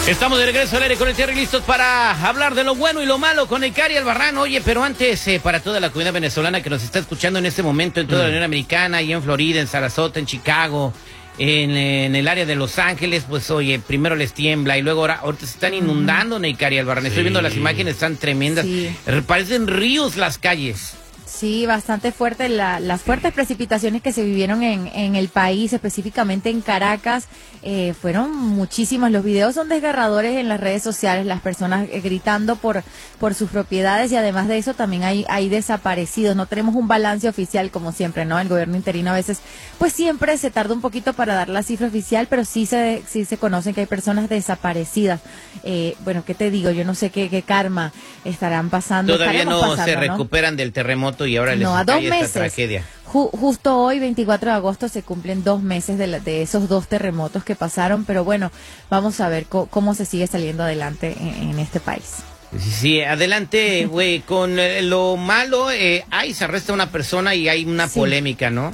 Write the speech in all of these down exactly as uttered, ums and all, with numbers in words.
Estamos de regreso al aire con el Terry, listos para hablar de lo bueno y lo malo con Icari Albarrán. Oye, pero antes, eh, para toda la comunidad venezolana que nos está escuchando en este momento en toda mm. la Unión Americana, y en Florida, en Sarasota, en Chicago, en, en el área de Los Ángeles, pues oye, primero les tiembla y luego ahora, ahorita se están inundando, mm. Icari Albarrán. Sí. Estoy viendo las imágenes, están tremendas. Sí. Parecen ríos las calles. Sí, bastante fuerte, la, las fuertes precipitaciones que se vivieron en, en el país, específicamente en Caracas, eh, fueron muchísimas. Los videos son desgarradores en las redes sociales, las personas eh, gritando por por sus propiedades, y además de eso también hay, hay desaparecidos. No tenemos un balance oficial como siempre, ¿no? El gobierno interino a veces, pues siempre se tarda un poquito para dar la cifra oficial, pero sí se, sí se conocen que hay personas desaparecidas. Eh, bueno, ¿qué te digo? Yo no sé qué, qué karma estarán pasando. Todavía no pasando, se ¿no? recuperan del terremoto y ahora les no, a dos cae meses. esta tragedia. Ju justo hoy, veinticuatro de agosto, se cumplen dos meses de, la, de esos dos terremotos que pasaron, pero bueno, vamos a ver cómo se sigue saliendo adelante en, en este país. Sí, sí, adelante, güey, con eh, lo malo, eh, ahí se arresta una persona y hay una sí. polémica, ¿no?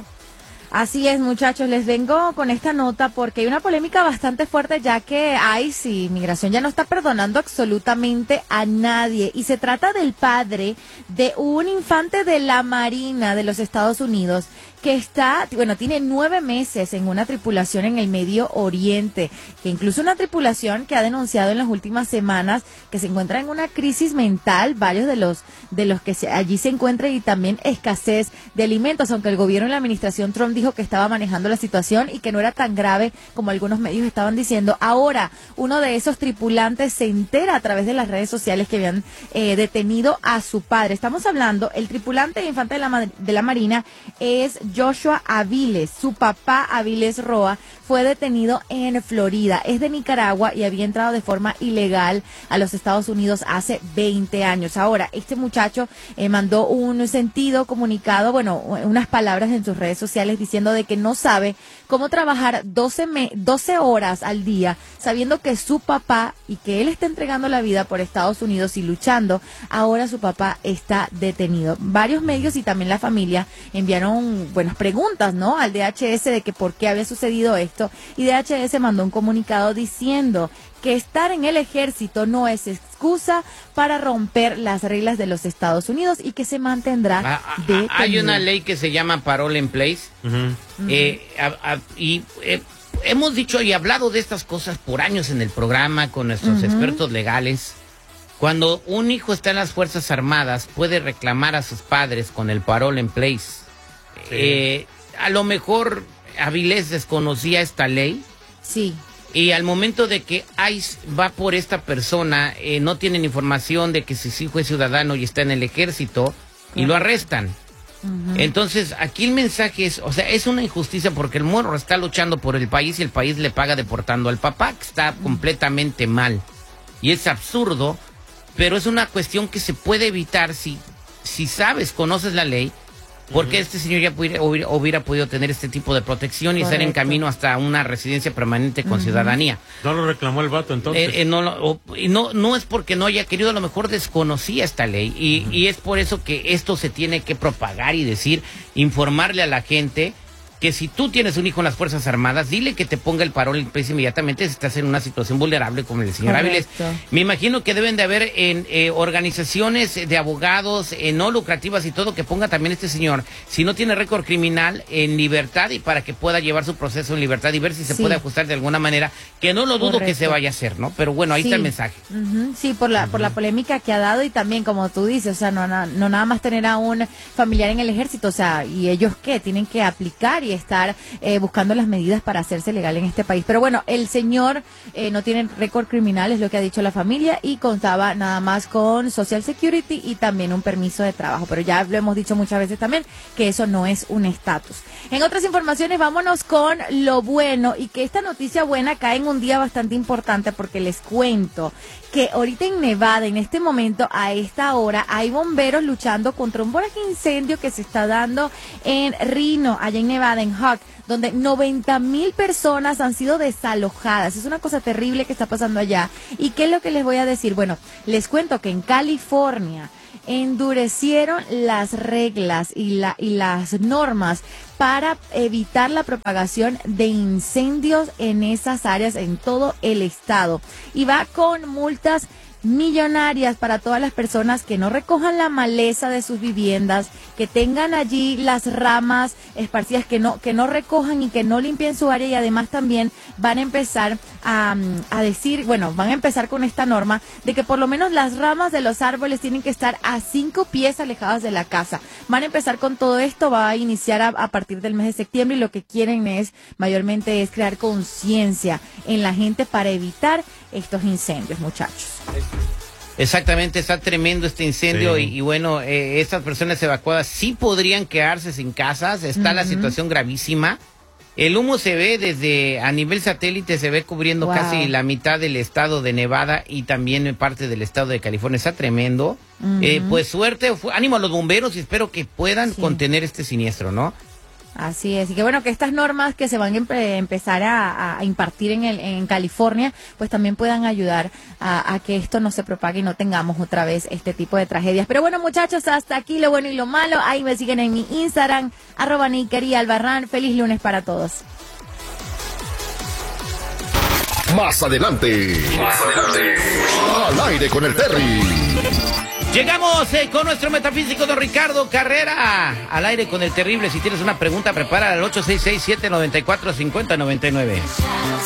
Así es, muchachos, les vengo con esta nota porque hay una polémica bastante fuerte, ya que ICE y Migración ya no está perdonando absolutamente a nadie, y se trata del padre de un infante de la Marina de los Estados Unidos que está, bueno, tiene nueve meses en una tripulación en el Medio Oriente, que incluso una tripulación que ha denunciado en las últimas semanas que se encuentra en una crisis mental, varios de los de los que se, allí se encuentran, y también escasez de alimentos, aunque el gobierno y la administración Trump dijo que estaba manejando la situación y que no era tan grave como algunos medios estaban diciendo. Ahora, uno de esos tripulantes se entera a través de las redes sociales que habían eh, detenido a su padre. Estamos hablando, el tripulante infante de la, de la Marina es Joshua Aviles. Su papá, Aviles Roa, fue detenido en Florida. Es de Nicaragua y había entrado de forma ilegal a los Estados Unidos hace veinte años. Ahora, este muchacho eh, mandó un sentido comunicado, bueno, unas palabras en sus redes sociales diciendo de que no sabe cómo trabajar doce, me, doce horas al día, sabiendo que su papá, y que él está entregando la vida por Estados Unidos y luchando, ahora su papá está detenido. Varios medios y también la familia enviaron buenas preguntas, ¿no?, al D H S de que por qué había sucedido esto, y D H S mandó un comunicado diciendo que estar en el ejército no es excusa para romper las reglas de los Estados Unidos y que se mantendrá ah, detenido. Hay una ley que se llama Parole in Place, uh-huh. eh, a, a, y eh, hemos dicho y hablado de estas cosas por años en el programa con nuestros uh-huh. expertos legales. Cuando un hijo está en las Fuerzas Armadas, puede reclamar a sus padres con el Parole in Place. Sí. Eh, a lo mejor Avilés desconocía esta ley. Sí. Y al momento de que ICE va por esta persona, eh, no tienen información de que su hijo es ciudadano y está en el ejército, y lo arrestan. Uh-huh. Entonces, aquí el mensaje es, o sea, es una injusticia porque el morro está luchando por el país y el país le paga deportando al papá, que está uh-huh. completamente mal. Y es absurdo, pero es una cuestión que se puede evitar si, si sabes, conoces la ley. Porque este señor ya pudiera, hubiera, hubiera podido tener este tipo de protección y Correcto. estar en camino hasta una residencia permanente con uh-huh. ciudadanía. ¿No lo reclamó el vato entonces? Eh, eh, no, o, no, no es porque no haya querido, a lo mejor desconocía esta ley. Y, uh-huh. y es por eso que esto se tiene que propagar y decir, informarle a la gente que si tú tienes un hijo en las Fuerzas Armadas, dile que te ponga el Parole in Place inmediatamente si estás en una situación vulnerable como el señor Avilés. Me imagino que deben de haber en eh, organizaciones de abogados eh, no lucrativas y todo, que ponga también este señor, si no tiene récord criminal, en libertad, y para que pueda llevar su proceso en libertad y ver si se sí. puede ajustar de alguna manera, que no lo dudo Correcto. que se vaya a hacer, ¿no? Pero bueno, ahí sí. está el mensaje. Uh-huh. Sí, por la, uh-huh. por la polémica que ha dado, y también, como tú dices, o sea, no, no, no nada más tener a un familiar en el ejército, o sea, ¿y ellos qué? Tienen que aplicar y estar eh, buscando las medidas para hacerse legal en este país. Pero bueno, el señor eh, no tiene récord criminal, es lo que ha dicho la familia, y contaba nada más con Social Security y también un permiso de trabajo. Pero ya lo hemos dicho muchas veces también, que eso no es un estatus. En otras informaciones, vámonos con lo bueno, y que esta noticia buena cae en un día bastante importante, porque les cuento que ahorita en Nevada, en este momento, a esta hora, hay bomberos luchando contra un voraz incendio que se está dando en Reno, allá en Nevada, en Hawk, donde noventa mil personas han sido desalojadas. Es una cosa terrible que está pasando allá. ¿Y qué es lo que les voy a decir? Bueno, les cuento que en California, endurecieron las reglas y, la, y las normas para evitar la propagación de incendios en esas áreas en todo el estado. Y va con multas millonarias para todas las personas que no recojan la maleza de sus viviendas, que tengan allí las ramas esparcidas, que no que no recojan y que no limpien su área, y además también van a empezar a, a decir, bueno, van a empezar con esta norma de que por lo menos las ramas de los árboles tienen que estar a cinco pies alejadas de la casa. Van a empezar con todo esto, va a iniciar a, a partir del mes de septiembre, y lo que quieren es, mayormente, es crear conciencia en la gente para evitar estos incendios, muchachos. Exactamente, está tremendo este incendio. Sí. y, y bueno, eh, estas personas evacuadas sí podrían quedarse sin casas, está uh-huh. la situación gravísima. El humo se ve desde, a nivel satélite, se ve cubriendo wow. casi la mitad del estado de Nevada y también parte del estado de California, está tremendo. Uh-huh. Eh, pues suerte, ánimo a los bomberos y espero que puedan sí. contener este siniestro, ¿no? Así es, y que bueno, que estas normas que se van a empe- empezar a, a impartir en, el, en California, pues también puedan ayudar a, a que esto no se propague y no tengamos otra vez este tipo de tragedias. Pero bueno, muchachos, hasta aquí lo bueno y lo malo. Ahí me siguen en mi Instagram, arroba Nickeri Albarrán. Feliz lunes para todos. Más adelante, más adelante, al aire con el Terry. Llegamos eh, con nuestro metafísico don Ricardo Carrera, al aire con el terrible. Si tienes una pregunta, prepara al ocho seis seis, siete nueve cuatro, cinco cero nueve nueve.